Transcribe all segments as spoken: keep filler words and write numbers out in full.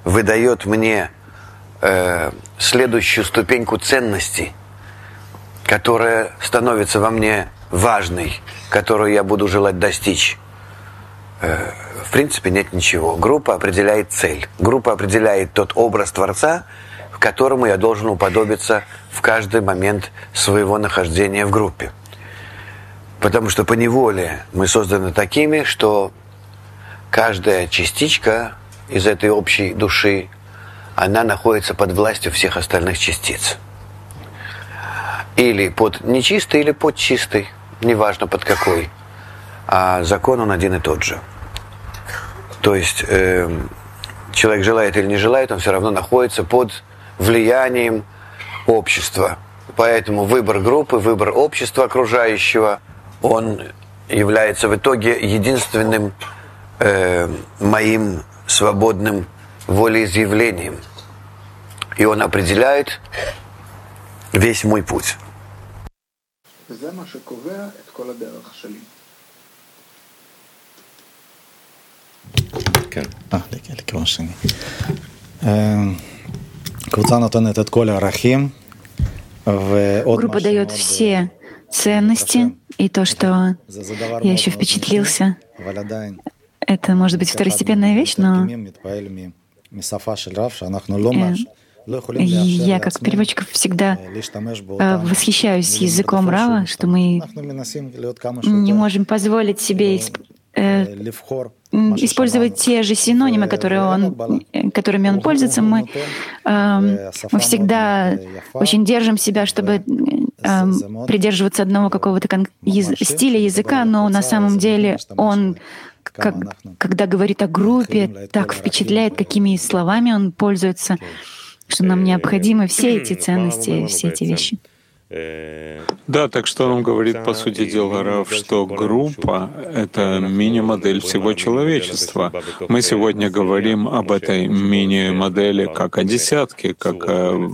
выдает мне э, следующую ступеньку ценностей, которая становится во мне важной, которую я буду желать достичь, э, в принципе, нет ничего. Группа определяет цель. Группа определяет тот образ Творца, к которому я должен уподобиться в каждый момент своего нахождения в группе. Потому что поневоле мы созданы такими, что каждая частичка из этой общей души, она находится под властью всех остальных частиц. Или под нечистой, или под чистой, неважно под какой. А закон он один и тот же. То есть э, человек желает или не желает, он все равно находится под влиянием общества. Поэтому выбор группы, выбор общества окружающего, он является в итоге единственным э, моим свободным волеизъявлением. И он определяет весь мой путь. Группа дает все ценности, и то, что я еще впечатлился, это может быть второстепенная вещь, но я, как переводчик, всегда восхищаюсь языком Рава, что мы не можем позволить себе использовать те же синонимы, которые он, которыми он пользуется. Мы, э, мы всегда очень держим себя, чтобы э, придерживаться одного какого-то кон- яз- стиля языка, но на самом деле он, как, когда говорит о группе, так впечатляет, какими словами он пользуется, что нам необходимы все эти ценности, все эти вещи. Да, так что он говорит, по сути дела, Рав, что группа — это мини-модель всего человечества. Мы сегодня говорим об этой мини-модели как о десятке, как э,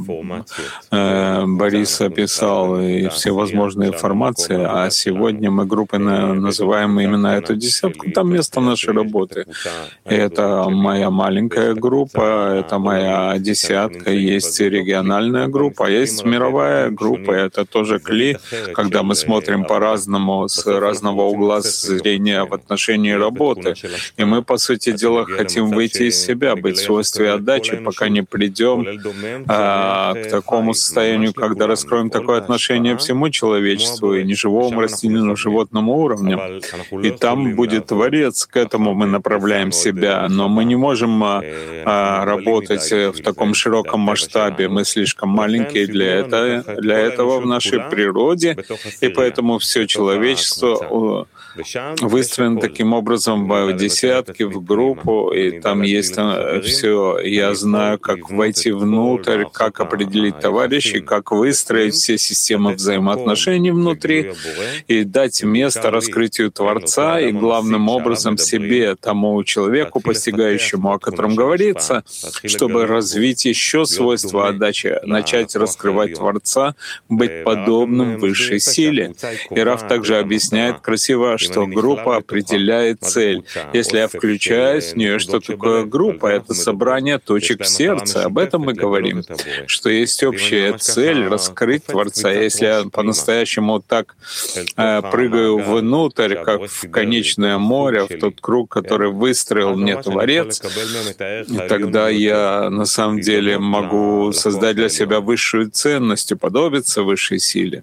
э, Борис описал, и все возможные формации, а сегодня мы группой называем именно эту десятку. Там место нашей работы. И это моя маленькая группа, это моя десятка, есть региональная группа, а есть мировая группа. Это тоже кли, когда мы смотрим по-разному, с разного угла зрения в отношении работы. И мы, по сути дела, хотим выйти из себя, быть в свойстве отдачи, пока не придем а, к такому состоянию, когда раскроем такое отношение всему человечеству, и неживому, растительному, животному уровню. И там будет Творец, к этому мы направляем себя. Но мы не можем а, а, работать в таком широком масштабе. Мы слишком маленькие для этого. Для этого в нашей природе, и поэтому все человечество выстроено таким образом в десятки, в группу, и там есть все. Я знаю, как войти внутрь, как определить товарищей, как выстроить все системы взаимоотношений внутри и дать место раскрытию Творца и главным образом себе, тому человеку, постигающему, о котором говорится, чтобы развить еще свойства отдачи, начать раскрывать Творца, быть подобным высшей силе. И Рав также объясняет красиво, что группа определяет цель. Если я включаюсь в нее, что такое группа? Это собрание точек в сердце. Об этом мы говорим, что есть общая цель — раскрыть Творца. Если я по-настоящему так э, прыгаю внутрь, как в конечное море, в тот круг, который выстроил мне Творец, тогда я на самом деле могу создать для себя высшую ценность, уподобиться высшей силе.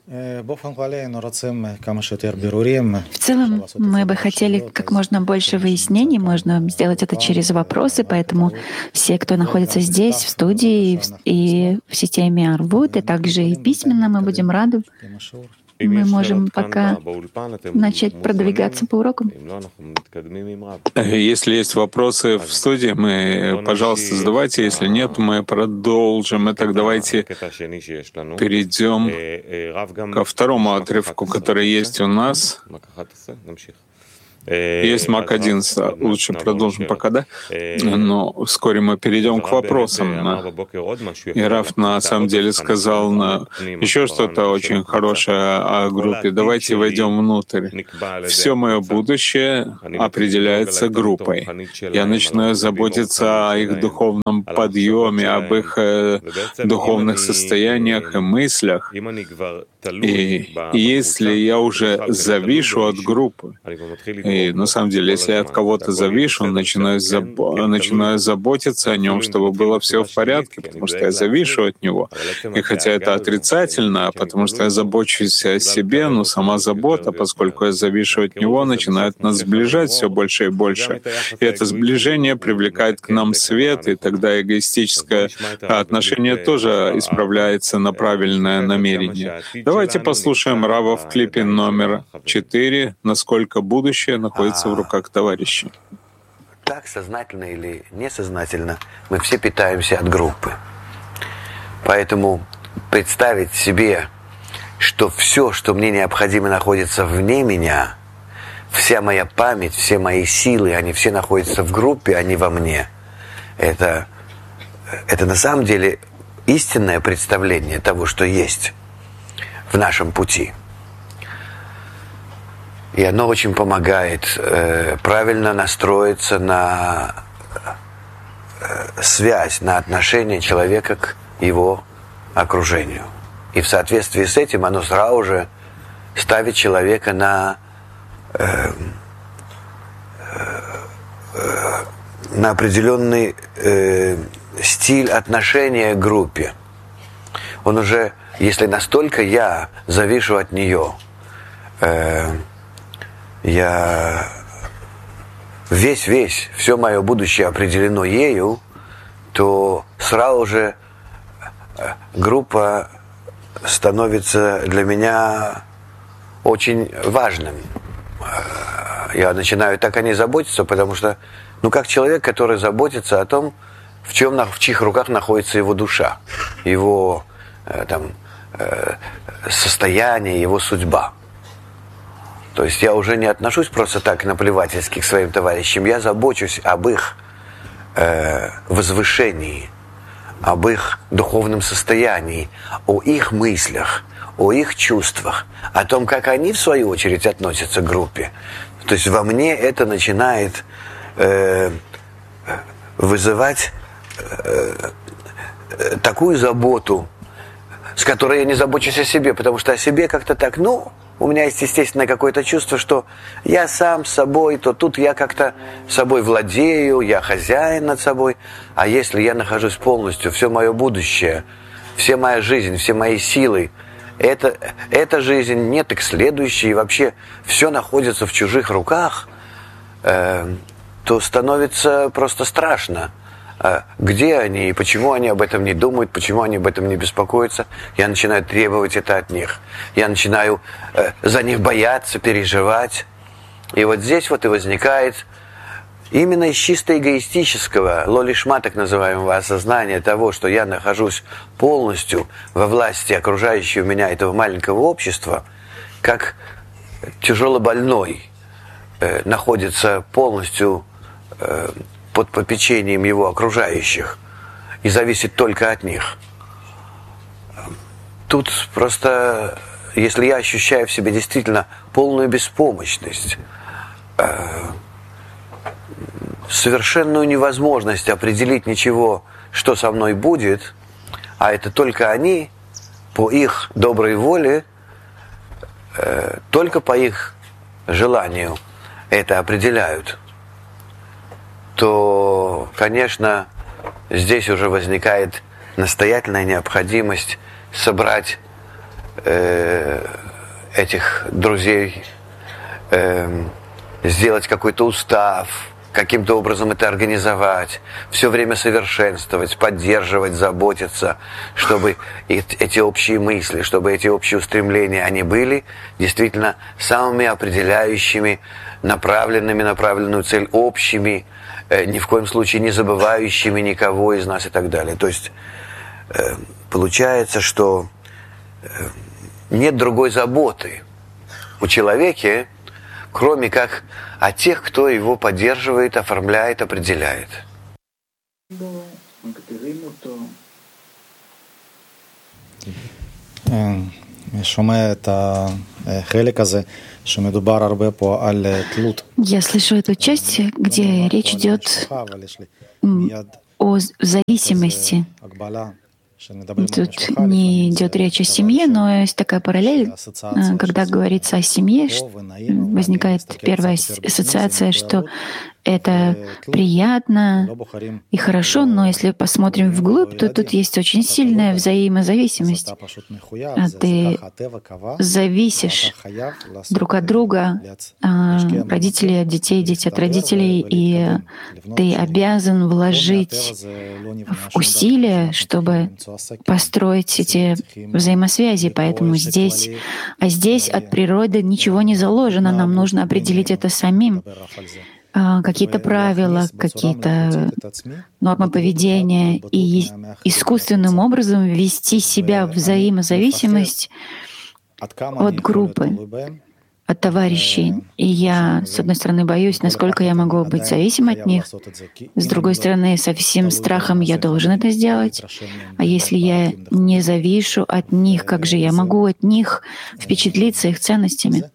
В целом, мы бы хотели как можно больше выяснений, можно сделать это через вопросы, поэтому все, кто находится здесь, в студии и в системе Арвут, и также и письменно, мы будем рады. Мы можем пока начать продвигаться по урокам. Если есть вопросы в студии, мы, пожалуйста, задавайте. Если нет, мы продолжим. Итак, давайте перейдем ко второму отрывку, который есть у нас. Есть Мак одиннадцать, лучше продолжим пока, да? Но вскоре мы перейдем к вопросам. И Раф на самом деле сказал на еще что-то очень хорошее о группе. Давайте войдем внутрь. Все мое будущее определяется группой. Я начинаю заботиться о их духовном подъеме, об их э, духовных состояниях и мыслях. И если я уже завишу от группы, и на самом деле, если я от кого-то завишу, начинаю, забо- начинаю заботиться о нем, чтобы было все в порядке, потому что я завишу от него. И хотя это отрицательно, потому что я забочусь о себе, но сама забота, поскольку я завишу от него, начинает нас сближать все больше и больше. И это сближение привлекает к нам свет, и тогда эгоистическое отношение тоже исправляется на правильное намерение. Давайте послушаем Рава в клипе номер четыре «Насколько будущее находится в руках товарищей». Так, сознательно или несознательно, мы все питаемся от группы. Поэтому представить себе, что все, что мне необходимо, находится вне меня, вся моя память, все мои силы, они все находятся в группе, а не во мне. Это, это на самом деле истинное представление того, что есть в нашем пути. И оно очень помогает э, правильно настроиться на э, связь, на отношение человека к его окружению. И в соответствии с этим оно сразу же ставит человека на, э, э, на определенный э, стиль отношения к группе. Он уже, если настолько я завишу от нее, э, я весь-весь, все мое будущее определено ею, то сразу же группа становится для меня очень важным. Я начинаю так о ней заботиться, потому что, ну, как человек, который заботится о том, в чем, в чьих руках находится его душа, его там, состояние, его судьба. То есть я уже не отношусь просто так наплевательски к своим товарищам, я забочусь об их э, возвышении, об их духовном состоянии, о их мыслях, о их чувствах, о том, как они, в свою очередь, относятся к группе. То есть во мне это начинает э, вызывать э, такую заботу, с которой я не забочусь о себе, потому что о себе как-то так, ну, у меня есть естественное какое-то чувство, что я сам с собой, то тут я как-то собой владею, я хозяин над собой. А если я нахожусь полностью, все мое будущее, вся моя жизнь, все мои силы, это, эта жизнь, нет их следующей, и вообще все находится в чужих руках, э, то становится просто страшно. Где они и почему они об этом не думают, почему они об этом не беспокоятся. Я начинаю требовать это от них. Я начинаю э, за них бояться, переживать. И вот здесь вот и возникает именно из чисто эгоистического, лолишма, так называемого, осознания того, что я нахожусь полностью во власти окружающего меня этого маленького общества, как тяжелобольной э, находится полностью э, под попечением его окружающих и зависит только от них. Тут просто, если я ощущаю в себе действительно полную беспомощность, э, совершенную невозможность определить ничего, что со мной будет, а это только они, по их доброй воле, э, только по их желанию это определяют, то, конечно, здесь уже возникает настоятельная необходимость собрать э, этих друзей, э, сделать какой-то устав, каким-то образом это организовать, все время совершенствовать, поддерживать, заботиться, чтобы эти общие мысли, чтобы эти общие устремления, они были действительно самыми определяющими, направленными на правильную цель, общими, ни в коем случае не забывающими никого из нас и так далее. То есть э, получается, что э, нет другой заботы у человека, кроме как о тех, кто его поддерживает, оформляет, определяет. Я слышу эту часть, где речь идет о зависимости. Тут не идет речь о семье, но есть такая параллель, когда говорится о семье, возникает первая ассоциация, что это приятно и хорошо, но если посмотрим вглубь, то тут есть очень сильная взаимозависимость. Ты зависишь друг от друга, родители от детей, дети от родителей, и ты обязан вложить усилия, чтобы построить эти взаимосвязи. Поэтому здесь, а здесь от природы ничего не заложено, нам нужно определить это самим. Какие-то правила, какие-то нормы поведения и искусственным образом ввести себя в взаимозависимость от группы, от товарищей. И я, с одной стороны, боюсь, насколько я могу быть зависим от них. С другой стороны, со всем страхом я должен это сделать. А если я не завишу от них, как же я могу от них впечатлиться их ценностями?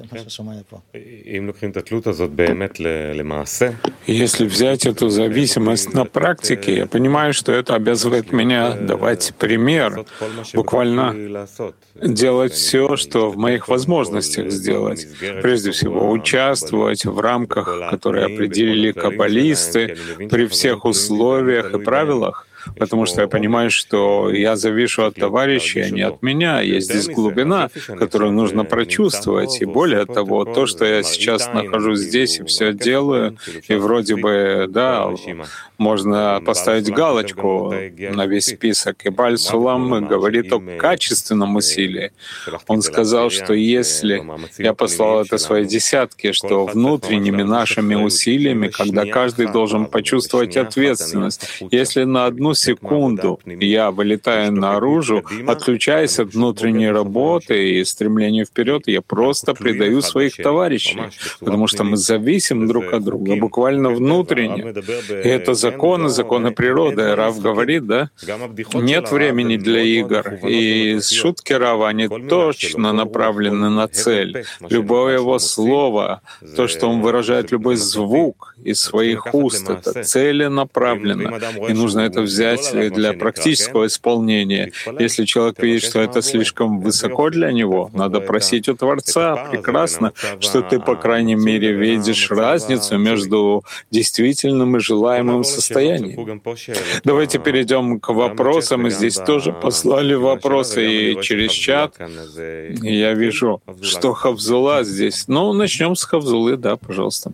Если взять эту зависимость на практике, я понимаю, что это обязывает меня давать пример, буквально делать все, что в моих возможностях сделать. Прежде всего, участвовать в рамках, которые определили каббалисты, при всех условиях и правилах, потому что я понимаю, что я завишу от товарищей, а не от меня. Есть здесь глубина, которую нужно прочувствовать. И более того, то, что я сейчас нахожусь здесь и все делаю, и вроде бы, да, можно поставить галочку на весь список. И Бааль Сулам говорит о качественном усилии. Он сказал, что если я послал это своей десятке, что внутренними нашими усилиями, когда каждый должен почувствовать ответственность, если на одну секунду я вылетаю наружу, отключаясь от внутренней работы и стремления вперед, я просто предаю своих товарищей, потому что мы зависим друг от друга, буквально внутренне. И это законы, законы природы. Рав говорит, да? Нет времени для игр. И шутки Рава, они точно направлены на цель. Любое его слово, то, что он выражает, любой звук из своих уст, это целенаправленно. И нужно это взять для практического исполнения. Если человек видит, что это слишком высоко для него, надо просить у Творца. Прекрасно, что ты, по крайней мере, видишь разницу между действительным и желаемым состоянием. Давайте перейдем к вопросам. Мы здесь тоже послали вопросы и через чат. Я вижу, что Хавзула здесь. Ну, начнем с Хавзулы, да, пожалуйста.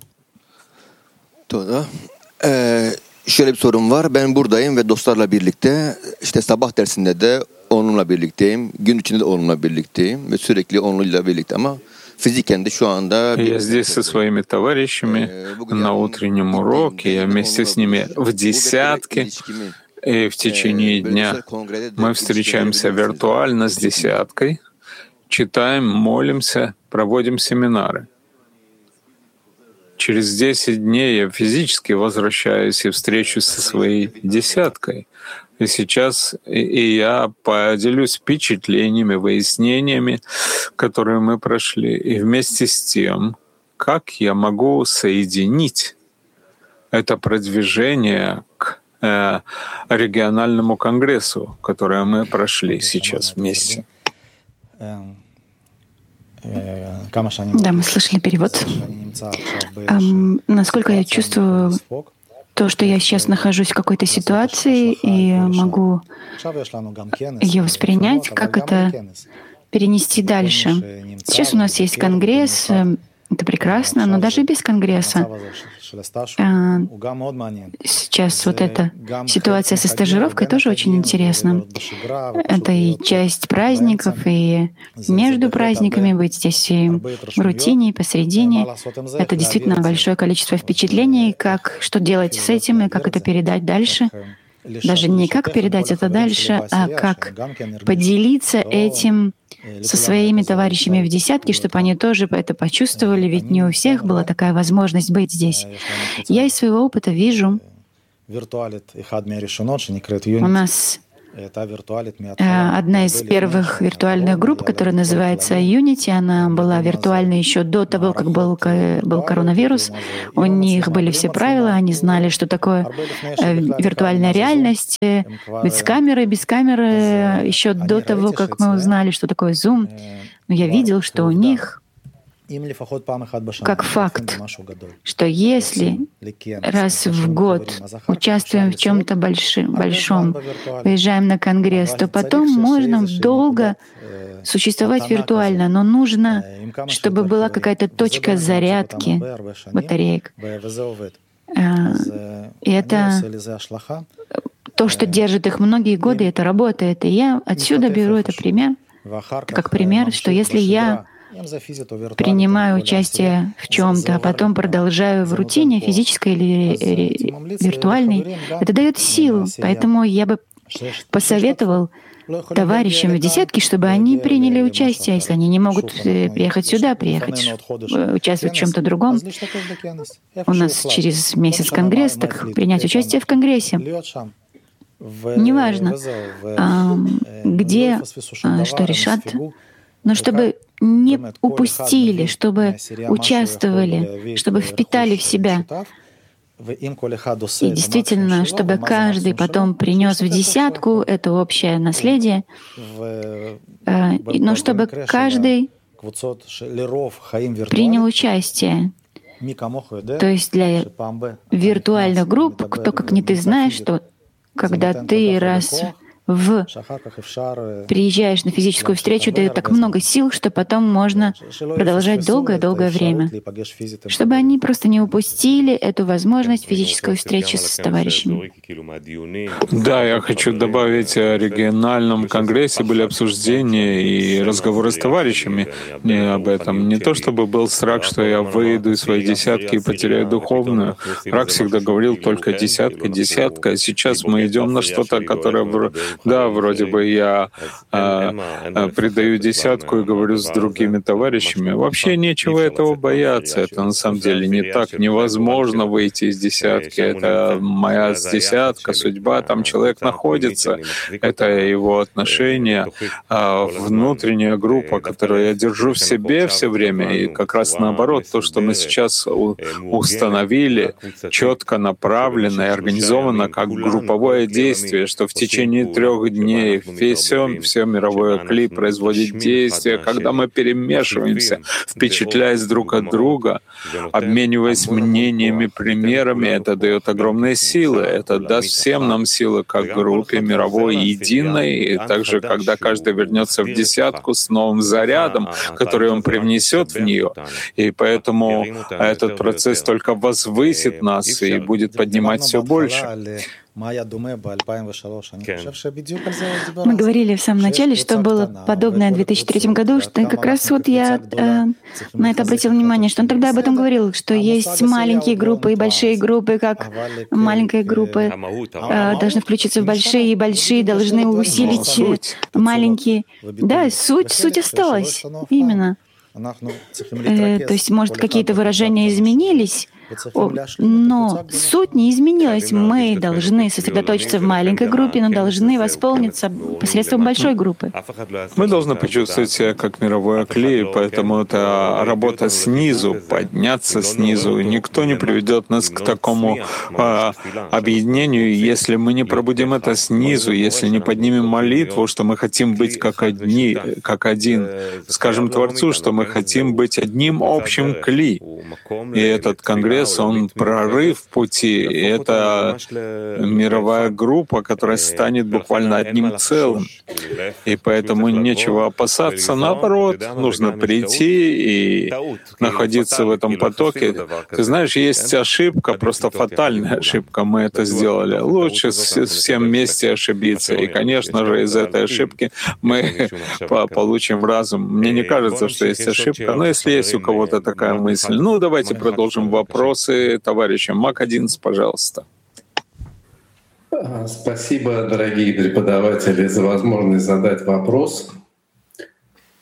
Да. Şöyle bir sorun var. Ben buradayım ve dostlarla birlikte işte sabah dersinde de onunla birlikteyim. Gün içinde de onunla birlikteyim ve sürekli onunla birlikte ama fiziken de şu anda... Я здесь со своими товарищами на утреннем уроке, я вместе с ними в десятке, и в течение дня мы встречаемся виртуально с десяткой, читаем, молимся, проводим семинары. Через десять дней я физически возвращаюсь и встречусь со своей десяткой. И сейчас и я поделюсь впечатлениями, выяснениями, которые мы прошли. И вместе с тем, как я могу соединить это продвижение к э, региональному конгрессу, которое мы прошли сейчас вместе. Да, мы слышали перевод. Эм, насколько я чувствую то, что я сейчас нахожусь в какой-то ситуации и могу ее воспринять, как это перенести дальше. Сейчас у нас есть конгресс, это прекрасно, но даже без конгресса сейчас вот эта ситуация со стажировкой тоже очень интересна. Это и часть праздников, и между праздниками быть здесь и в рутине, и посередине. Это действительно большое количество впечатлений, как что делать с этим и как это передать дальше. Даже не как передать это дальше, а как поделиться этим со своими товарищами в десятке, чтобы они тоже это почувствовали, ведь не у всех была такая возможность быть здесь. Я из своего опыта вижу, у нас одна из первых виртуальных групп, которая называется Unity, она была виртуальной еще до того, как был, был коронавирус. У них были все правила, они знали, что такое виртуальная реальность, без камеры, без камеры, еще до того, как мы узнали, что такое Zoom. Но я видел, что у них как факт, что если раз в год участвуем в чем-то большом, выезжаем на конгресс, то потом можно долго существовать виртуально, но нужно, чтобы была какая-то точка зарядки батареек. И это то, что держит их многие годы, это работает. И я отсюда беру это пример, как пример, что если я принимаю участие в чем-то, а потом продолжаю в рутине, физической или виртуальной, это дает силу. Поэтому я бы посоветовал товарищам в десятке, чтобы они приняли участие. Если они не могут приехать сюда, приехать, участвовать в чем-то другом. У нас через месяц конгресс, так принять участие в конгрессе. Неважно, где, что решат, но чтобы не упустили, чтобы участвовали, чтобы впитали в себя. И действительно, чтобы каждый потом принес в десятку это общее наследие, но чтобы каждый принял участие. То есть для виртуальных групп, кто как не ты знаешь, что когда ты раз в приезжаешь на физическую встречу, дает так много сил, что потом можно продолжать долгое-долгое время, чтобы они просто не упустили эту возможность физической встречи с товарищами. Да, я хочу добавить, о региональном конгрессе были обсуждения и разговоры с товарищами не об этом. Не то чтобы был страх, что я выйду из своей десятки и потеряю духовную. Рак всегда говорил только десятка, десятка. А сейчас мы идем на что-то, которое да, вроде бы я а, а, придаю десятку и говорю с другими товарищами. Вообще нечего этого бояться. Это на самом деле не так. Невозможно выйти из десятки. Это моя десятка, судьба. Там человек находится. Это его отношения. А внутренняя группа, которую я держу в себе все время. И как раз наоборот, то, что мы сейчас установили, четко направлено и организовано как групповое действие, что в течение трех дней весь все, все мировое кли производит действия, когда мы перемешиваемся, впечатляясь друг от друга, обмениваясь мнениями, примерами, это дает огромные силы. Это даст всем нам силы, как группе мировой единой, и также, когда каждый вернется в десятку с новым зарядом, который он привнесет в нее. И поэтому этот процесс только возвысит нас и будет поднимать все больше. Мы говорили в самом начале, что было подобное в две тысячи третьем году, что как раз вот я э, на это обратил внимание, что он тогда об этом говорил, что есть маленькие группы и большие группы, как маленькие группы э, должны включиться в большие, и большие должны усилить маленькие. Да, суть, суть осталась, именно. Э, то есть, может, какие-то выражения изменились, но суть не изменилась. Мы должны сосредоточиться в маленькой группе, но должны восполниться посредством большой группы. Мы должны почувствовать себя как мировой клей, поэтому это работа снизу, подняться снизу. Никто не приведет нас к такому а, объединению, если мы не пробудим это снизу, если не поднимем молитву, что мы хотим быть как одни, как один. Скажем Творцу, что мы хотим быть одним общим кли. И этот конгресс, он прорыв в пути, и это мировая группа, которая станет буквально одним целым. И поэтому нечего опасаться, наоборот, нужно прийти и находиться в этом потоке. Ты знаешь, есть ошибка, просто фатальная ошибка, мы это сделали. Лучше всем вместе ошибиться. И, конечно же, из этой ошибки мы получим разум. Мне не кажется, что есть ошибка, но если есть у кого-то такая мысль, ну, давайте продолжим вопрос. Вопросы товарищам. Мак одиннадцать, пожалуйста. Спасибо, дорогие преподаватели, за возможность задать вопрос.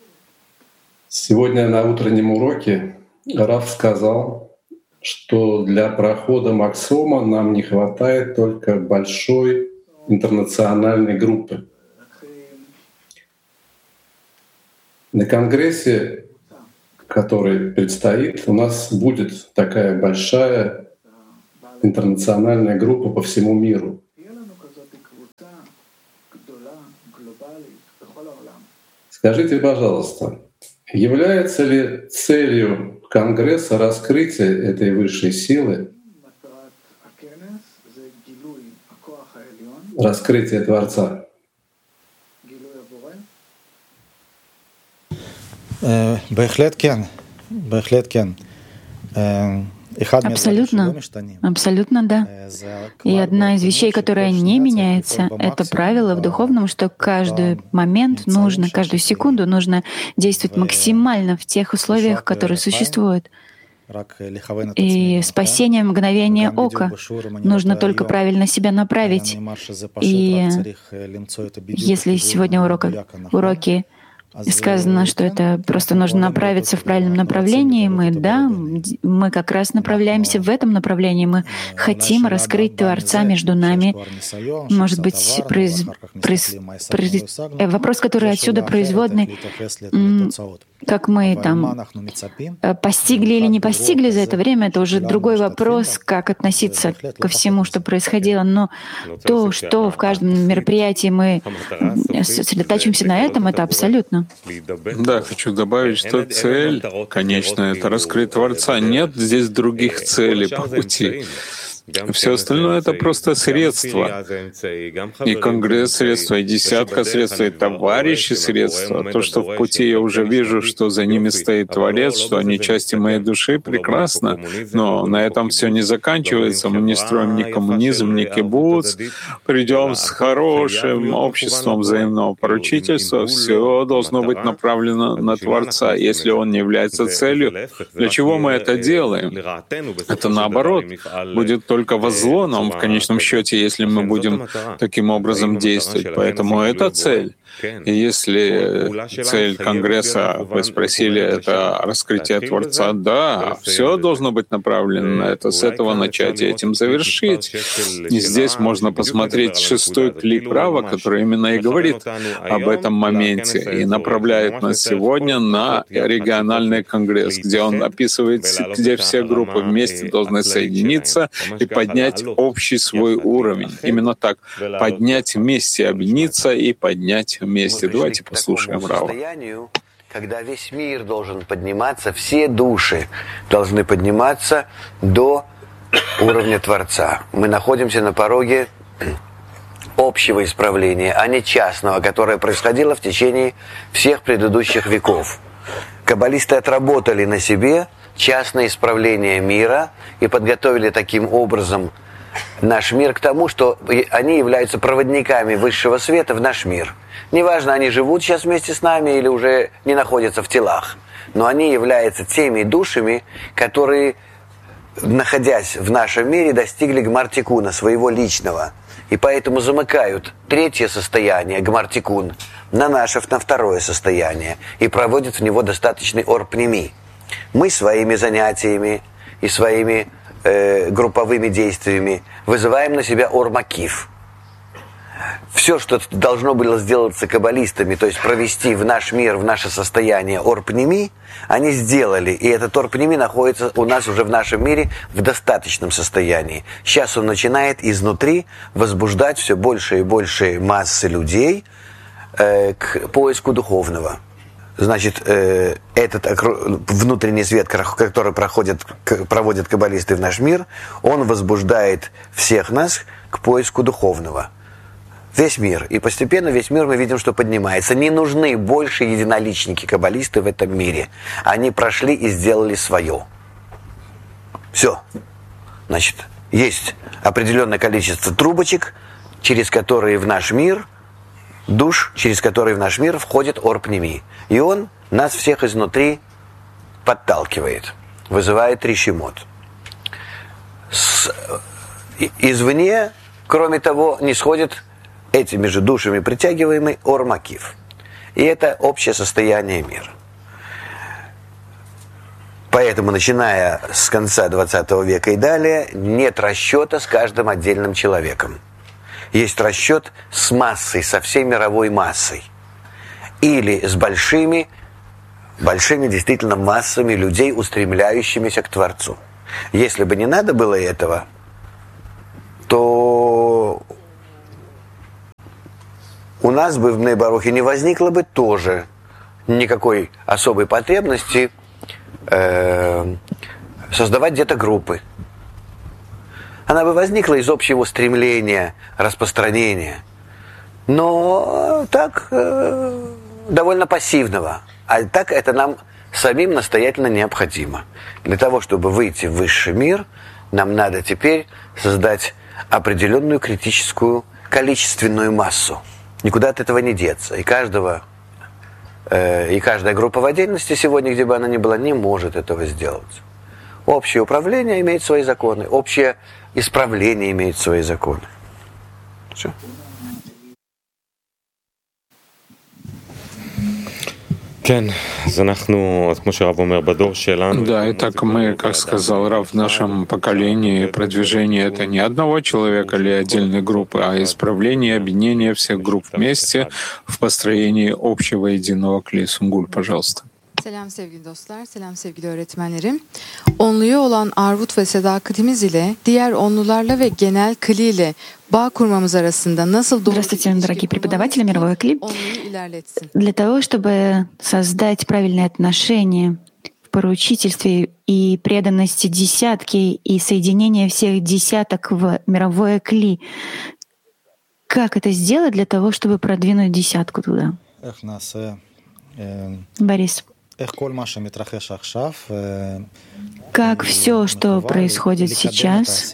Сегодня на утреннем уроке Рав сказал, что для прохода Максома нам не хватает только большой интернациональной группы. На конгрессе, который предстоит, у нас будет такая большая интернациональная группа по всему миру. Скажите, пожалуйста, является ли целью Конгресса раскрытие этой высшей силы, раскрытие Творца? בהחלט כן, בהחלט כן. Абсолютно, абсолютно да. И одна из вещей, которая не меняется, это правило в духовном, что каждый момент нужно, каждую секунду нужно действовать максимально в тех условиях, которые существуют. И спасение мгновения ока. Нужно только правильно себя направить. И если сегодня урока, уроки сказано, что это просто нужно направиться в правильном направлении. Мы, да, мы как раз направляемся в этом направлении. Мы хотим раскрыть Творца между нами. Может быть, произ... Произ... Произ... вопрос, который отсюда производный, как мы там постигли или не постигли за это время, это уже другой вопрос, как относиться ко всему, что происходило. Но то, что в каждом мероприятии мы сосредотачиваемся на этом, это абсолютно. Да, хочу добавить, что цель, конечно, это раскрыть Творца. Нет здесь других целей по пути. Все остальное — это просто средства. И Конгресс — средства, и десятка — средства, и товарищи — средства. То, что в пути я уже вижу, что за ними стоит Творец, что они части моей души, прекрасно. Но на этом все не заканчивается. Мы не строим ни коммунизм, ни кибуц. Придем с хорошим обществом взаимного поручительства. Все должно быть направлено на Творца. Если он не является целью, для чего мы это делаем? Это наоборот будет только только во зло нам в конечном счете, если мы будем таким образом действовать. Поэтому это цель. И если цель Конгресса, вы спросили, это раскрытие Творца, да, все должно быть направлено на это, с этого начать и этим завершить. И здесь можно посмотреть шестой клик Рава, который именно и говорит об этом моменте и направляет нас сегодня на региональный конгресс, где он описывает, где все группы вместе должны соединиться и поднять общий свой уровень. Именно так. Поднять вместе, объединиться и поднять вместе. Давайте послушаем Рава. Когда весь мир должен подниматься, все души должны подниматься до уровня Творца. Мы находимся на пороге общего исправления, а не частного, которое происходило в течение всех предыдущих веков. Каббалисты отработали на себе частное исправление мира и подготовили таким образом наш мир к тому, что они являются проводниками высшего света в наш мир. Неважно, они живут сейчас вместе с нами или уже не находятся в телах, но они являются теми душами, которые, находясь в нашем мире, достигли гмар-тикуна, своего личного, и поэтому замыкают третье состояние, гмар-тикун, на наше, на второе состояние, и проводят в него достаточный ор-пними. Мы своими занятиями и своими э, групповыми действиями вызываем на себя ор-макиф. Все, что должно было сделаться каббалистами, то есть провести в наш мир, в наше состояние ор-пними, они сделали, и этот ор-пними находится у нас уже в нашем мире в достаточном состоянии. Сейчас он начинает изнутри возбуждать все больше и больше массы людей э, к поиску духовного. Значит, э, этот внутренний свет, который проходит, проводят каббалисты в наш мир, он возбуждает всех нас к поиску духовного. Весь мир. И постепенно весь мир мы видим, что поднимается. Не нужны больше единоличники-каббалисты в этом мире. Они прошли и сделали свое. Все. Значит, есть определенное количество трубочек, через которые в наш мир, душ, через которые в наш мир входит ор-пними. И он нас всех изнутри подталкивает, вызывает ришимот. С, извне, кроме того, не сходит этими же душами притягиваемый ор-макиф. И это общее состояние мира. Поэтому, начиная с конца двадцатого века и далее, нет расчета с каждым отдельным человеком. Есть расчет с массой, со всей мировой массой. Или с большими, большими действительно массами людей, устремляющимися к Творцу. Если бы не надо было этого, то у нас бы в Бней-Барухе не возникло бы тоже никакой особой потребности э, создавать где-то группы. Она бы возникла из общего стремления, распространения, но так э, довольно пассивного. А так это нам самим настоятельно необходимо. Для того, чтобы выйти в высший мир, нам надо теперь создать определенную критическую количественную массу. Никуда от этого не деться. И каждого, э, и каждая группа в отдельности сегодня, где бы она ни была, не может этого сделать. Общее управление имеет свои законы, общее исправление имеет свои законы. Все. Да, и так мы, как сказал Рав, в нашем поколении продвижение — это не одного человека или отдельной группы, а исправление, объединение всех групп вместе в построении общего единого кли. Сунгуль, пожалуйста. Selam sevgili dostlar, selam sevgili öğretmenlerim. Onluya olan arvut ve sadakatimiz ile diğer onlularla ve genel kli ile bağ kurmamız arasında nasıl doğru Здравствуйте, дорогие преподаватели мировой кли. Для того, чтобы создать правильные отношения в поручительстве и преданности десятки и соединение всех десяток в мировое кли, как это сделать для того, чтобы продвинуть десятку туда? Борис. Как все, что происходит сейчас,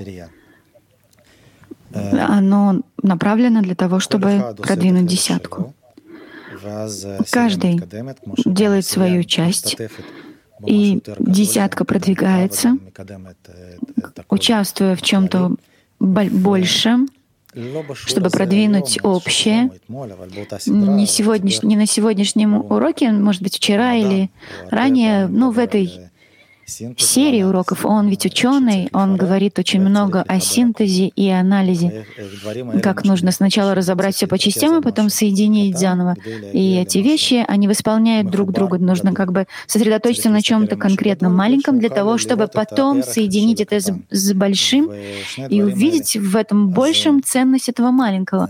оно направлено для того, чтобы продвинуть десятку. Каждый делает свою часть, и десятка продвигается, участвуя в чем-то большем, чтобы продвинуть общее. Не, сегодняш... не на сегодняшнем уроке, может быть, вчера или ранее, ну, в этой серии уроков, он ведь ученый, он говорит очень много о синтезе и анализе, как нужно сначала разобрать все по частям, а потом соединить заново. И эти вещи, они восполняют друг друга. Нужно как бы сосредоточиться на чем-то конкретном маленьком для того, чтобы потом соединить это с, с большим и увидеть в этом большем ценность этого маленького,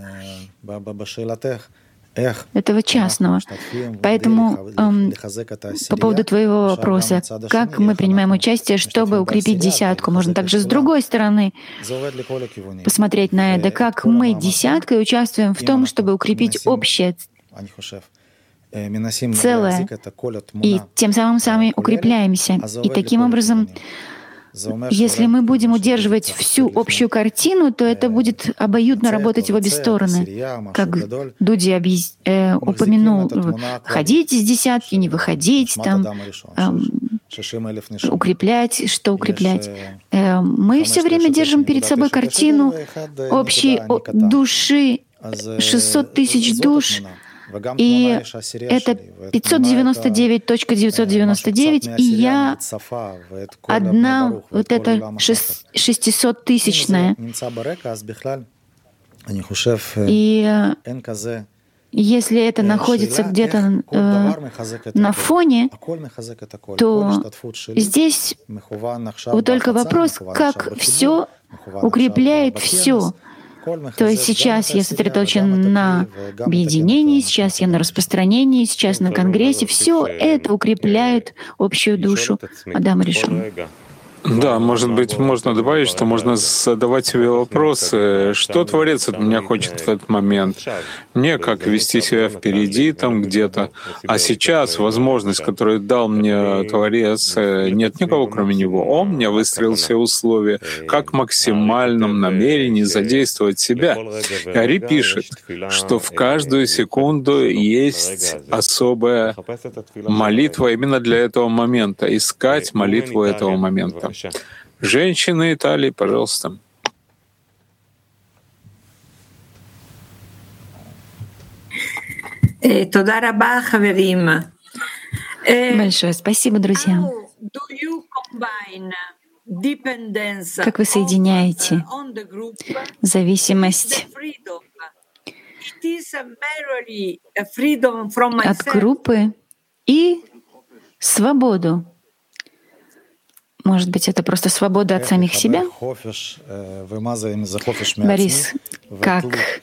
этого частного. Поэтому эм, по поводу твоего вопроса, как мы принимаем участие, чтобы укрепить десятку, можно также с другой стороны посмотреть на это, как мы десяткой участвуем в том, чтобы укрепить общее целое, и тем самым сами укрепляемся. И таким образом, если мы будем удерживать всю общую картину, то это будет обоюдно работать в обе стороны. Как Дуди объяс... э, упомянул, ходить из десятки, не выходить, там, э, укреплять, что укреплять. Э, мы все время держим перед собой картину общей души, шестьсот тысяч душ, и это пятьсот девяносто девять тысяч девятьсот девяносто девять, и я одна вот эта шестисоттысячная. И если это находится где-то э, на фоне, то здесь вот только вопрос, как все укрепляет все. То есть сейчас я сосредоточен на объединении, сейчас я на распространении, сейчас на конгрессе. Все это укрепляет общую душу. Адам решил. Да, может быть, можно добавить, что можно задавать себе вопросы, что Творец от меня хочет в этот момент. Не как вести себя впереди там где-то, а сейчас возможность, которую дал мне Творец, нет никого кроме Него. Он мне выстроил все условия, как в максимальном намерении задействовать себя. И Ари пишет, что в каждую секунду есть особая молитва именно для этого момента, искать молитву этого момента. Женщины Италии, пожалуйста. Большое спасибо, друзья. как вы соединяете зависимость от группы и свободу. Может быть, это просто свобода от самих себя? Борис, как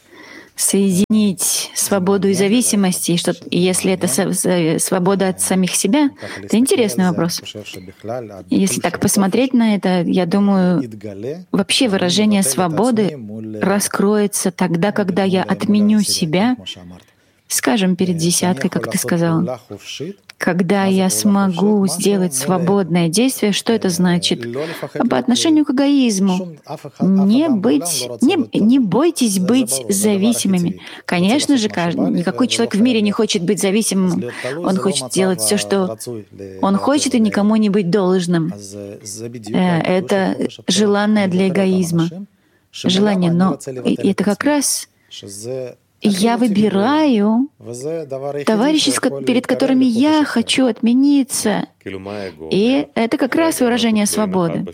соединить свободу и зависимость, и что, если это свобода от самих себя, это интересный вопрос. Если так посмотреть на это, я думаю, вообще выражение свободы раскроется тогда, когда я отменю себя, скажем, перед десяткой, как ты сказал. Когда я смогу сделать свободное действие, что это значит? По отношению к эгоизму. Не, быть, не, не бойтесь быть зависимыми. Конечно же, каждый, никакой человек в мире не хочет быть зависимым. Он хочет делать все, что он хочет, и никому не быть должным. Это желанное для эгоизма. Желание, но это как раз... Я выбираю товарищей, перед которыми я хочу отмениться. И это как раз выражение свободы.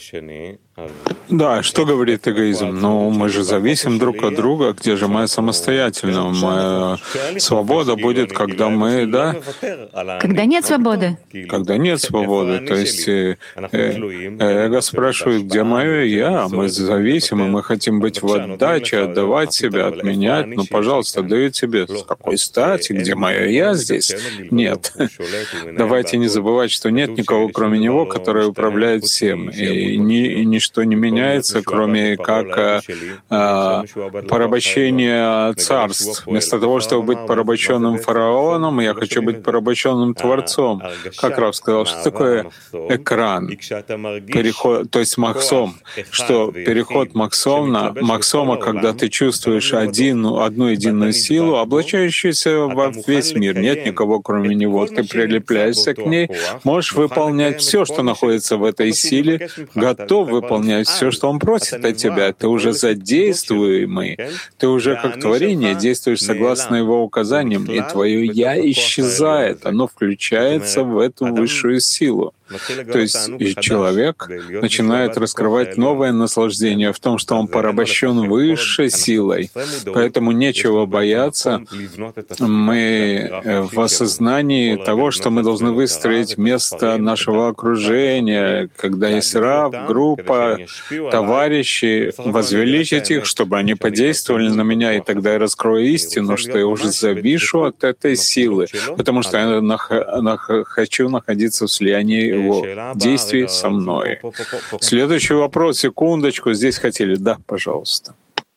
Да, что говорит эгоизм? Ну, мы же зависим друг от друга, где же моя самостоятельность? Моя свобода будет, когда мы, да? Когда нет свободы. Когда нет свободы. То есть э, эго спрашивает, где мое я? Мы зависимы, мы хотим быть в отдаче, отдавать себя, отменять. Ну, пожалуйста, даю тебе. С какой стати? Где мое я здесь? Нет. Давайте не забывать, что нет никого, кроме него, который управляет всем. И ни, ничто не меняется, кроме как а, порабощение царств. Вместо того, чтобы быть порабощенным фараоном, я хочу быть порабощенным Творцом. Как Рав сказал, что такое экран? Переход, то есть максом. Что переход максома, максома, когда ты чувствуешь один, одну единую силу, облачающуюся во весь мир. Нет никого, кроме него. Ты прилепляешься к ней, можешь выполнять все, что находится в этой силе, готов выполнять все, что он просит от тебя. Ты уже задействуемый, ты уже как творение действуешь согласно его указаниям, и твое «я» исчезает, оно включается в эту высшую силу. То есть человек начинает раскрывать новое наслаждение в том, что он порабощен высшей силой. Поэтому нечего бояться. Мы в осознании того, что мы должны выстроить место нашего окружения, когда есть рав, группа, товарищи, возвеличить их, чтобы они подействовали на меня, и тогда я раскрою истину, что я уже завишу от этой силы, потому что я нах- нах- хочу находиться в слиянии его действий со мной. Следующий вопрос, секундочку, здесь хотели. Да, пожалуйста.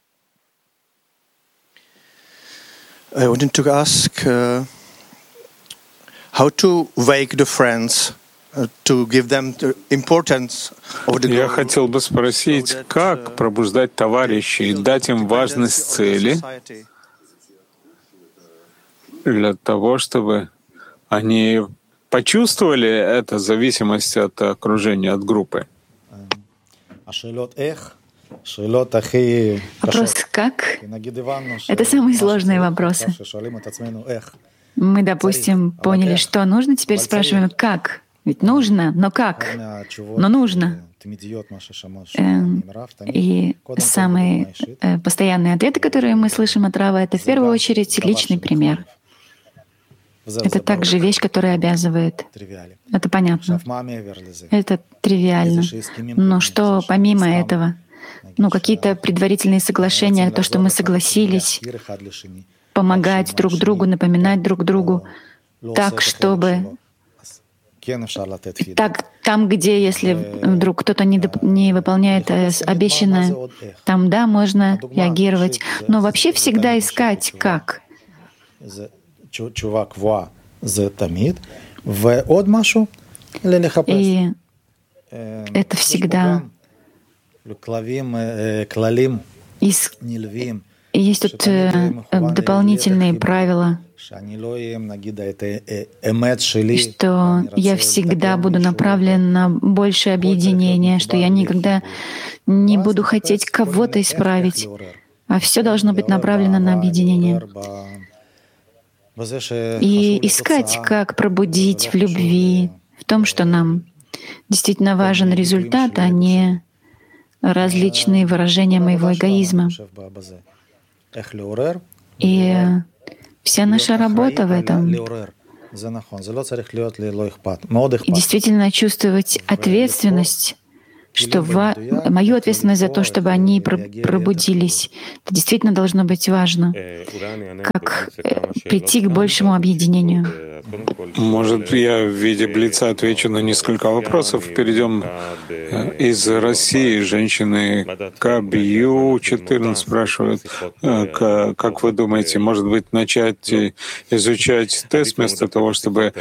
I wanted to ask uh, how to wake the friends, uh, to give them the importance of the goal. Я хотел бы спросить, как пробуждать товарищей и дать им важность цели для того, чтобы они почувствовали эту зависимость от окружения, от группы? Вопрос «как?» — это самые сложные вопросы. Мы, допустим, поняли, что нужно, теперь спрашиваем «как?». Ведь нужно, но как? Но нужно. И самые постоянные ответы, которые мы слышим от Рава, это в первую очередь личный пример. Это также вещь, которая обязывает. Это понятно. Это тривиально. Но что помимо этого? Ну, какие-то предварительные соглашения, то, что мы согласились помогать друг другу, напоминать друг другу, так, чтобы... Так, там, где, если вдруг кто-то не, доп... не выполняет обещанное, там, да, можно реагировать. Но вообще всегда искать как. И это всегда... Из... Есть тут э, дополнительные правила, что я всегда буду направлен на большее объединение, что я никогда не буду хотеть кого-то исправить, а все должно быть направлено на объединение. И искать, как пробудить в любви, в том, что нам действительно важен результат, а не различные выражения моего эгоизма. И вся наша работа в этом — и действительно чувствовать ответственность, что ва... мою ответственность за то, чтобы они пробудились, это действительно должно быть важно, как прийти к большему объединению. Может, я в виде блица отвечу на несколько вопросов. Перейдем из России. Женщины Кабью четырнадцать спрашивают, как вы думаете, может быть, начать изучать тест вместо того, чтобы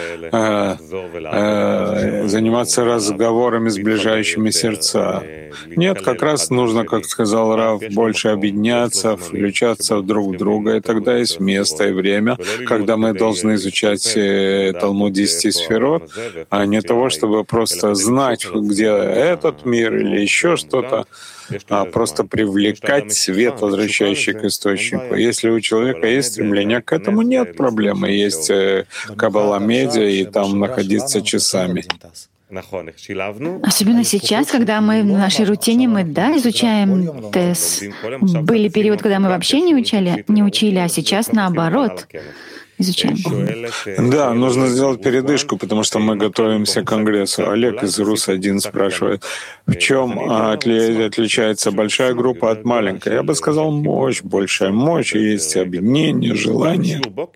заниматься разговорами, сближающими сердца? Нет, как раз нужно, как сказал Рав, больше объединяться, включаться друг в друга, и тогда есть место и время, когда мы должны изучать Талмуд десяти сферот, а не того, чтобы просто знать, где этот мир или еще что-то, а просто привлекать свет, возвращающий к источнику. Если у человека есть стремление к этому, нет проблемы. Есть Каббала Медиа, и там находиться часами. Особенно сейчас, когда мы в нашей рутине, мы, да, изучаем ТЭС. Были периоды, когда мы вообще не учили, не учили, а сейчас наоборот. Изучаем. Да, нужно сделать передышку, потому что мы готовимся к Конгрессу. Олег из Рус один спрашивает, в чем отли- отличается большая группа от маленькой? Я бы сказал, мощь, большая мощь, есть объединение, желание.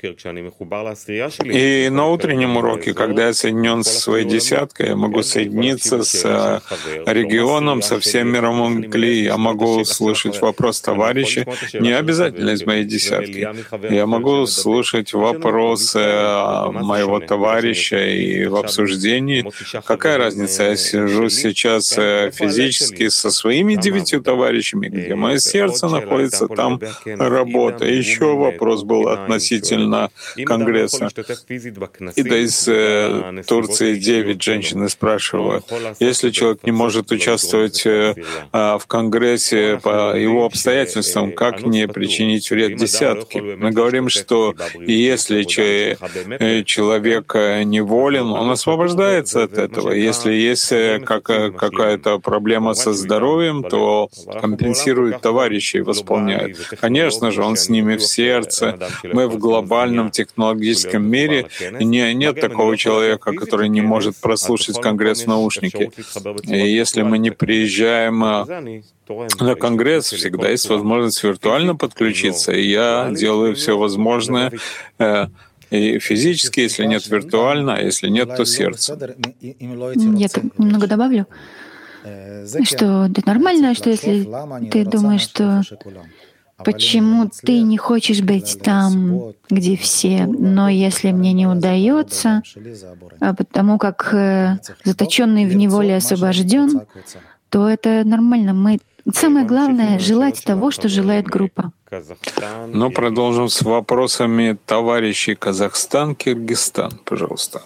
И на утреннем уроке, когда я соединен со своей десяткой, я могу соединиться с регионом, со всем мировым кли, я могу слышать вопрос товарища, не обязательно из моей десятки. Я могу слушать вопрос вопросы моего товарища и в обсуждении. Какая разница, я сижу сейчас физически со своими девятью товарищами, где мое сердце находится, там работа. Еще вопрос был относительно Конгресса. И да из э, Турции девять женщин спрашивают, если человек не может участвовать э, в Конгрессе по его обстоятельствам, как не причинить вред десятке? Мы говорим, что если Если человек неволен, он освобождается от этого. Если есть какая-то проблема со здоровьем, то компенсирует товарищей, восполняет. Конечно же, он с ними в сердце. Мы в глобальном технологическом мире. Не, нет такого человека, который не может прослушать Конгресс в наушнике. И если мы не приезжаем на Конгресс, всегда есть возможность виртуально подключиться, и я делаю все возможное э, и физически, если нет виртуально, а если нет, то сердце. Я тут немного добавлю, что это нормально, что если ты думаешь, что почему ты не хочешь быть там, где все, но если мне не удается, а потому как э, заточенный в неволе освобожден, то это нормально. Мы Самое главное — желать того, что желает группа. Но продолжим с вопросами товарищей Казахстан, Киргизстан, пожалуйста.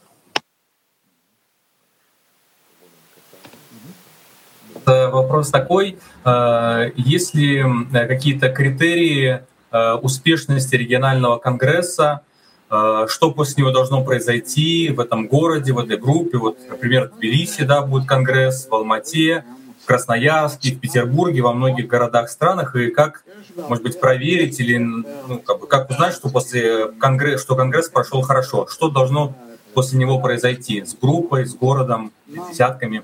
Вопрос такой: есть ли какие-то критерии успешности регионального конгресса, что после него должно произойти в этом городе, в этой группе? Вот, например, в Тбилиси, да, будет конгресс, в Алмате, в Красноярске, в Петербурге, во многих городах, странах, и как, может быть, проверить или, ну, как бы, как узнать, что после конгресса, что конгресс прошел хорошо, что должно после него произойти с группой, с городом, с десятками?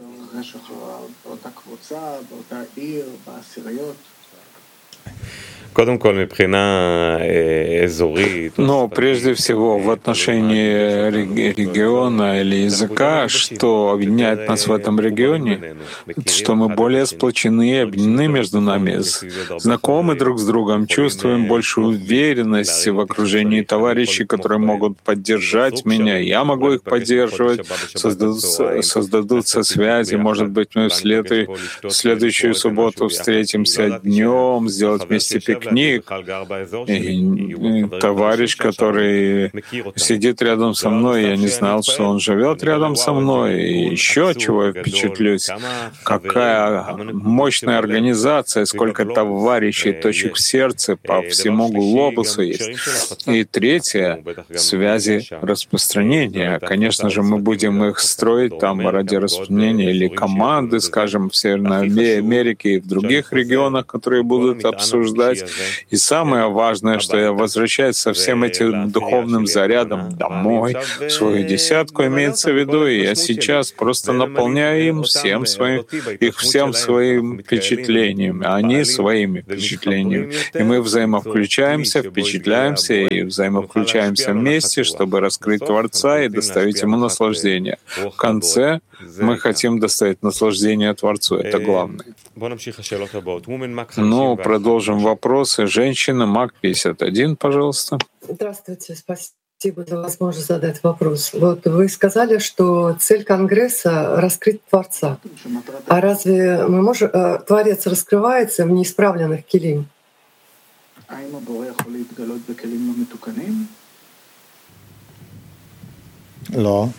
Но прежде всего в отношении региона или языка, что объединяет нас в этом регионе, что мы более сплочены и объединены между нами, знакомы друг с другом, чувствуем большую уверенность в окружении товарищей, которые могут поддержать меня, я могу их поддерживать, создадутся, создадутся связи, может быть, мы в, след... в следующую субботу встретимся днем, сделать вместе пикник, книг. И товарищ, который сидит рядом со мной, я не знал, что он живет рядом со мной. И еще чего я впечатлюсь, какая мощная организация, сколько товарищей, точек в сердце по всему глобусу есть. И третье — связи распространения. Конечно же, мы будем их строить там ради распространения или команды, скажем, в Северной Америке и в других регионах, которые будут обсуждать. И самое важное, что я возвращаюсь со всем этим духовным зарядом домой, в свою десятку имеется в виду, и я сейчас просто наполняю им всем своим, их всем своим впечатлением, а они своими впечатлениями. И мы взаимовключаемся, впечатляемся и взаимовключаемся вместе, чтобы раскрыть Творца и доставить ему наслаждение. В конце мы хотим доставить наслаждение Творцу, это главное. Ну, продолжим вопросы. Женщина, МАК пятьдесят один, пожалуйста. Здравствуйте, спасибо за возможность задать вопрос. Вот вы сказали, что цель Конгресса — раскрыть Творца. А разве мы можем, Творец раскрывается в неисправленных келим? לא.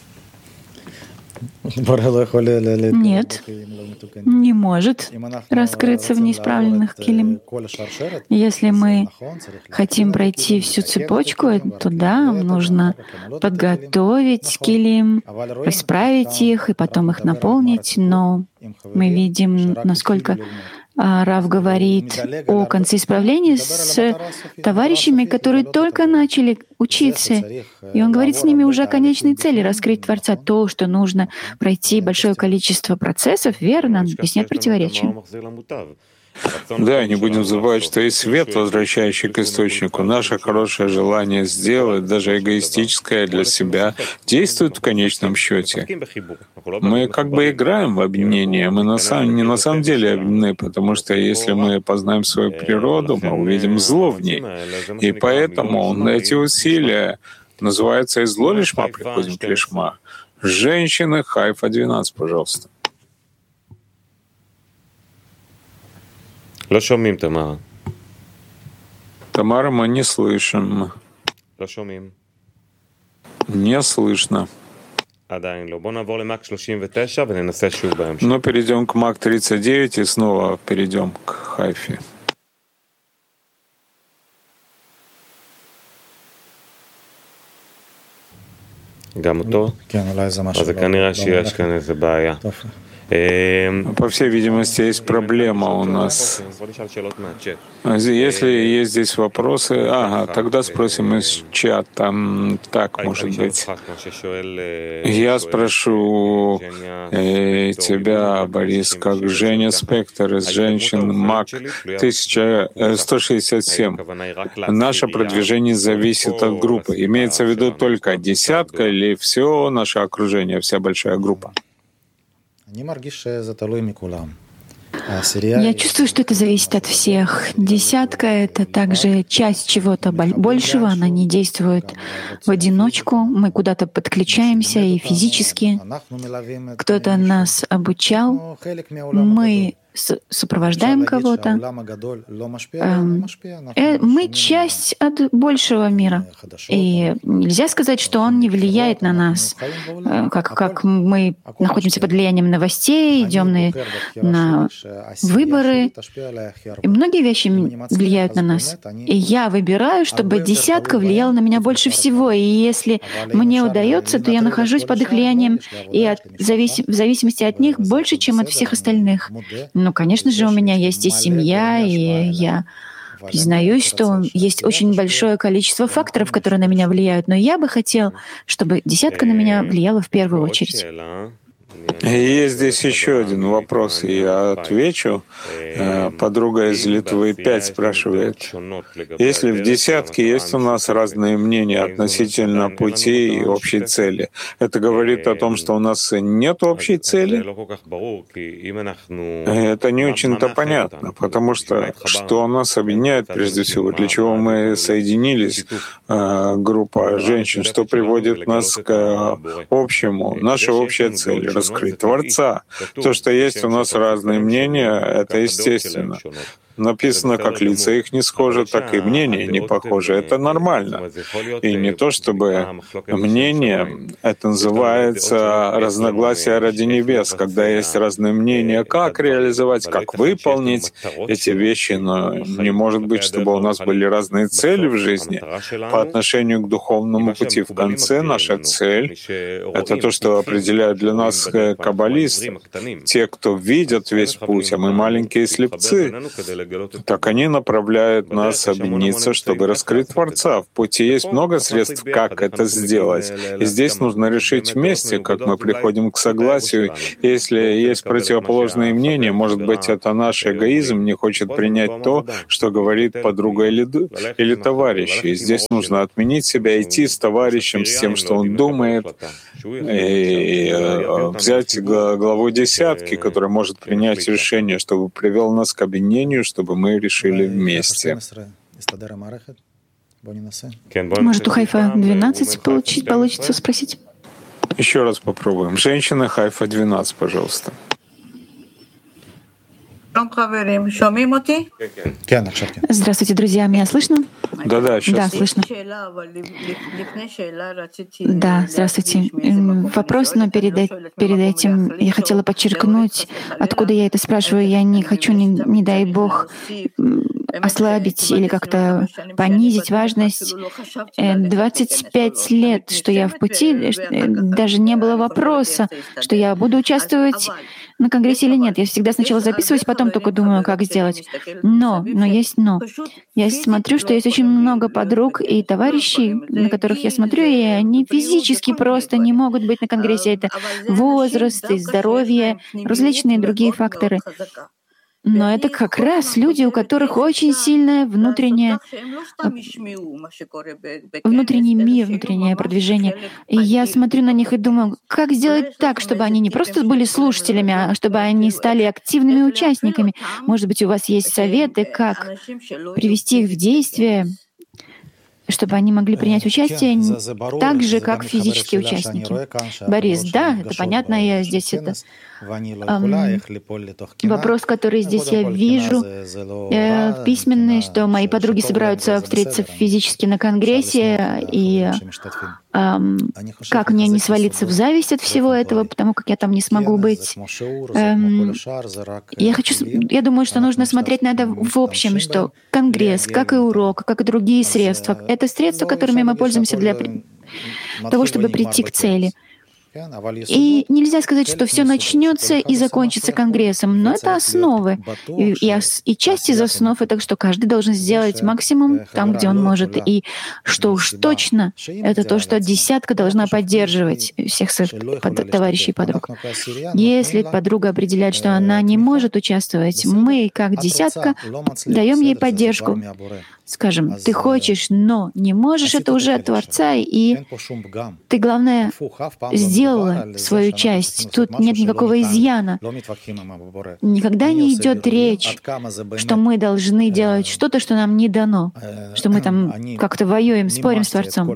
Нет, не может раскрыться в неисправленных келим. Если мы хотим пройти всю цепочку, то да, нужно подготовить келим, исправить их и потом их наполнить, но мы видим, насколько Рав говорит о конце исправления с товарищами, которые только начали учиться. И он говорит с ними уже о конечной цели — раскрыть Творца. То, что нужно пройти большое количество процессов, верно, здесь нет противоречия. Да, не будем забывать, что есть свет, возвращающий к источнику. Наше хорошее желание сделать, даже эгоистическое для себя, действует в конечном счете. Мы как бы играем в объединение, мы на самом, не на самом деле объединены, потому что если мы познаем свою природу, мы увидим зло в ней. И поэтому эти усилия называются «из зло лишма приходим к лишма». Женщины, Хайфа двенадцать, пожалуйста. לא שומעים, תמרה. Тамара, мы не слышим. לא שומעים. Не слышно. עדיין לא. בואו נעבור למאק שלושים ותשע וננסה שוב בהמשך. Но перейдем к МАК тридцать девять и снова перейдем к Хайфе. גם אותו? אז זה כנראה שיש כאן איזה בעיה. По всей видимости, есть проблема у нас. Если есть здесь вопросы, ага, тогда спросим из чата. Так, может быть. Я спрошу э, тебя, Борис, как Женя Спектр из «Женщин МАК сто шестьдесят семь». Наше продвижение зависит от группы. Имеется в виду только десятка или все наше окружение, вся большая группа? Я чувствую, что это зависит от всех. Десятка — это также часть чего-то большего, она не действует в одиночку. Мы куда-то подключаемся и физически. Кто-то нас обучал, мы сопровождаем кого-то. Мы часть от большего мира. И нельзя сказать, что он не влияет на нас, как, как мы находимся под влиянием новостей, идем на, на выборы. И многие вещи влияют на нас. И я выбираю, чтобы десятка влияла на меня больше всего. И если мне удается, то я нахожусь под их влиянием и от, завис, в зависимости от них больше, чем от всех остальных. Ну, конечно же, у меня есть и семья, и я признаюсь, что есть очень большое количество факторов, которые на меня влияют, но я бы хотел, чтобы десятка на меня влияла в первую очередь. Есть здесь еще один вопрос, и я отвечу. Подруга из Литвы пять спрашивает. Если в десятке есть у нас разные мнения относительно пути и общей цели, это говорит о том, что у нас нет общей цели? Это не очень-то понятно, потому что что нас объединяет прежде всего, для чего мы соединились, группа женщин, что приводит нас к общему, наша общая цель — раскрыть Творца. То, что есть у нас разные мнения, это естественно. написано, как лица их не схожи, так и мнения не похожи. Это нормально. И не то чтобы мнение, это называется разногласия ради небес, когда есть разные мнения, как реализовать, как выполнить эти вещи, но не может быть, чтобы у нас были разные цели в жизни. По отношению к духовному пути в конце наша цель — это то, что определяют для нас каббалисты, те, кто видят весь путь, а мы маленькие слепцы. Так они направляют нас объединиться, чтобы раскрыть Творца. В пути есть много средств, как это сделать. И здесь нужно решить вместе, как мы приходим к согласию. Если есть противоположные мнения, может быть, это наш эгоизм не хочет принять то, что говорит подруга или, или товарищ. И здесь нужно отменить себя, идти с товарищем, с тем, что он думает, и взять главу десятки, которая может принять решение, чтобы привел нас к объединению, чтобы мы решили вместе. Может, у Хайфа двенадцать получить, получится спросить? Еще раз попробуем. Женщина Хайфа двенадцать, пожалуйста. Здравствуйте, друзья. Меня слышно? Да-да, сейчас. Да, слышно. Да, здравствуйте. Вопрос, но перед, перед этим я хотела подчеркнуть, откуда я это спрашиваю. Я не хочу, не, не дай Бог, ослабить или как-то понизить важность. двадцать пять лет, что я в пути, даже не было вопроса, что я буду участвовать на Конгрессе или нет. Я всегда сначала записываюсь, потом только думаю, как сделать. Но, но есть но. Я смотрю, что есть очень много подруг и товарищей, на которых я смотрю, и они физически просто не могут быть на Конгрессе. Это возраст, и здоровье, различные другие факторы. Но это как раз люди, у которых очень сильное внутреннее, внутренний мир, внутреннее продвижение. И я смотрю на них и думаю, как сделать так, чтобы они не просто были слушателями, а чтобы они стали активными участниками. Может быть, у вас есть советы, как привести их в действие, чтобы они могли принять участие так же, как физические участники. Борис, да, это понятно, я здесь это... Эм, вопрос, который здесь я вижу, э, письменный, что мои подруги собираются встретиться физически на Конгрессе, и эм, как мне не свалиться в зависть от всего этого, потому как я там не смогу быть. Эм, я хочу, я думаю, что нужно смотреть на это в общем, что Конгресс, как и урок, как и другие средства, это средства, которыми мы пользуемся для того, чтобы прийти к цели. И нельзя сказать, что все начнется и закончится Конгрессом, но это основы. И, и, и часть из основ — это что каждый должен сделать максимум там, где он может. И что уж точно, это то, что десятка должна поддерживать всех своих под, товарищей и подруг. Если подруга определяет, что она не может участвовать, мы, как десятка, даем ей поддержку. Скажем, ты хочешь, но не можешь, это уже от Творца, и ты, главное, сделала свою часть. Тут нет никакого изъяна. Никогда не идет речь, что мы должны делать что-то, что нам не дано, что мы там как-то воюем, спорим с Творцом.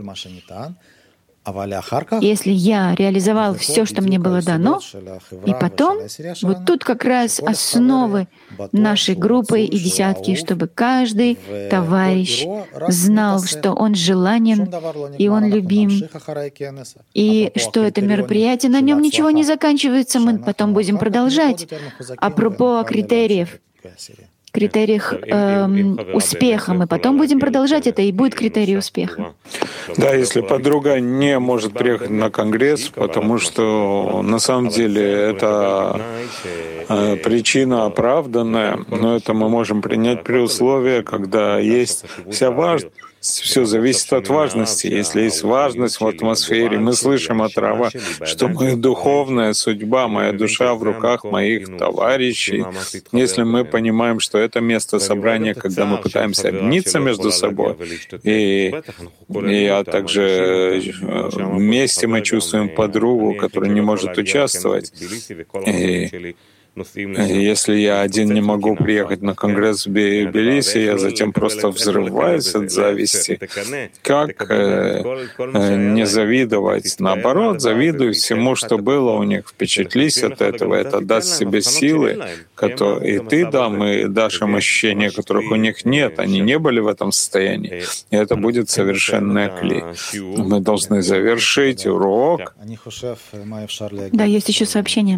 Если я реализовал все, что мне было дано, и потом, вот тут как раз основы нашей группы и десятки, чтобы каждый товарищ знал, что он желанен, и он любим, и что это мероприятие, на нем ничего не заканчивается, мы потом будем продолжать. Апропо критериев. критериях э, успеха. Мы потом будем продолжать это, и будет критерий успеха. Да, если подруга не может приехать на Конгресс, потому что на самом деле это э, причина оправданная, но это мы можем принять при условии, когда есть вся важность. Все зависит от важности. Если есть важность в атмосфере, мы слышим от Рава, что моя духовная судьба, моя душа в руках моих товарищей. Если мы понимаем, что это место собрания, когда мы пытаемся объединиться между собой, и, и а также вместе мы чувствуем подругу, которая не может участвовать, и Если я один не могу приехать на конгресс в Тбилиси, я затем просто взрываюсь от зависти. Как э, э, не завидовать? Наоборот, завидую всему, что было у них. Впечатлись от этого. Это даст себе силы, которые и ты дам, и дашь им ощущения, которых у них нет. Они не были в этом состоянии. И это будет совершенный кли. Мы должны завершить урок. Да, есть еще сообщение.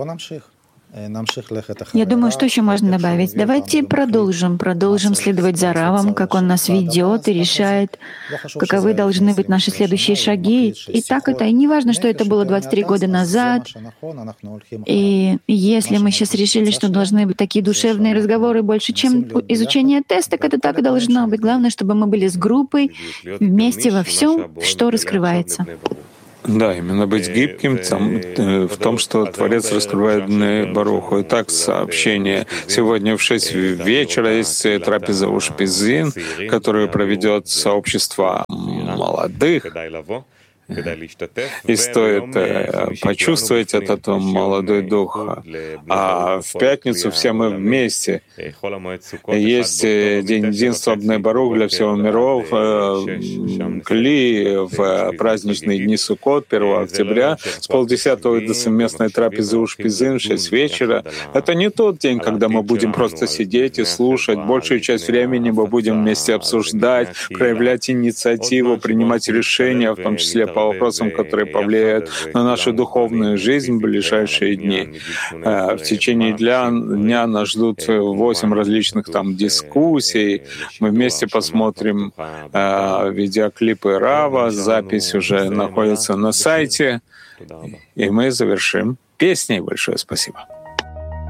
Я думаю, что еще можно добавить? Давайте продолжим, продолжим следовать за Равом, как он нас ведет и решает, каковы должны быть наши следующие шаги. И так это, и не важно, что это было двадцать три года назад. И если мы сейчас решили, что должны быть такие душевные разговоры больше, чем изучение тестов, это так и должно быть. Главное, чтобы мы были с группой вместе во всем, что раскрывается. Да, именно быть гибким там, в том, что Творец раскрывает Баруху. Итак, сообщение. Сегодня в шесть вечера есть трапеза Ушпизин, которую проведет сообщество молодых. И стоит э, почувствовать этот молодой дух. А в пятницу все мы вместе. Есть День единства Бней Барух для всего миров, э, Кли в праздничные дни Суккот, первого октября, с полдесятого до совместной трапезы Ушпизин в шесть вечера. Это не тот день, когда мы будем просто сидеть и слушать. Большую часть времени мы будем вместе обсуждать, проявлять инициативу, принимать решения, в том числе по вопросам, которые повлияют на нашу духовную жизнь в ближайшие дни. В течение дня нас ждут восемь различных там дискуссий. Мы вместе посмотрим видеоклипы Рава, запись уже находится на сайте, и мы завершим песней. Большое спасибо.